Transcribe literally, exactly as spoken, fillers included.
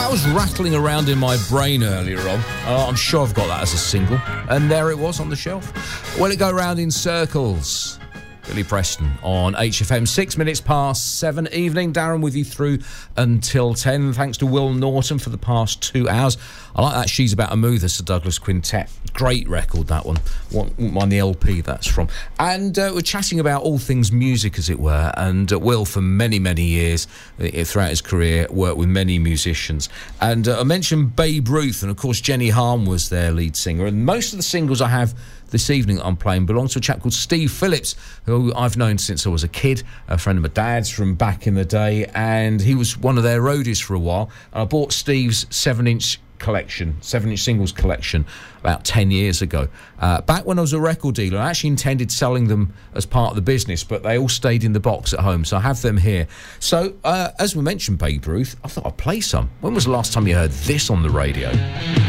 That was rattling around in my brain earlier on. Uh, I'm sure I've got that as a single. And there it was on the shelf. Will it go round in circles? Billy Preston on H F M, six minutes past seven. Evening, Darren with you through until ten. Thanks to Will Norton for the past two hours. I like that She's About a Move, the Sir Douglas Quintet. Great record, that one. Won't mind the L P that's from. And uh, we're chatting about all things music, as it were. And uh, Will, for many, many years, uh, throughout his career, worked with many musicians. And uh, I mentioned Babe Ruth, and of course Jenny Harm was their lead singer. And most of the singles I have this evening that I'm playing belongs to a chap called Steve Phillips, who I've known since I was a kid, a friend of my dad's from back in the day, and he was one of their roadies for a while. And I bought Steve's seven-inch collection, seven-inch singles collection, about ten years ago. Uh, back when I was a record dealer, I actually intended selling them as part of the business, but they all stayed in the box at home, so I have them here. So, uh, as we mentioned Babe Ruth, I thought I'd play some. When was the last time you heard this on the radio?